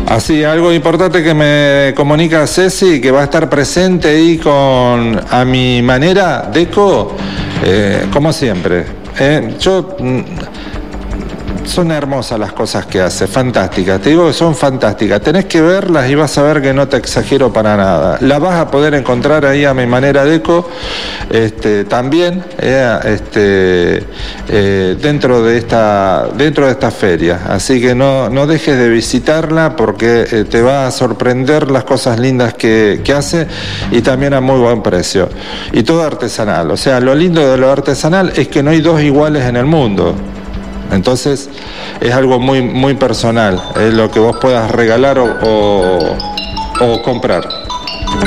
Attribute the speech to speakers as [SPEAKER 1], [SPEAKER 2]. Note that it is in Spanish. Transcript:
[SPEAKER 1] Así, algo importante que me comunica Ceci, que va a estar presente ahí con A Mi Manera Deco, como siempre. Son hermosas las cosas que hace, fantásticas, te digo que son fantásticas, tenés que verlas y vas a ver que no te exagero para nada. La vas a poder encontrar ahí A Mi Manera Deco, también dentro de esta feria, así que no dejes de visitarla porque te va a sorprender las cosas lindas que hace y también a muy buen precio. Y todo artesanal, o sea, lo lindo de lo artesanal es que no hay dos iguales en el mundo. Entonces es algo muy, muy personal, es lo que vos puedas regalar o comprar.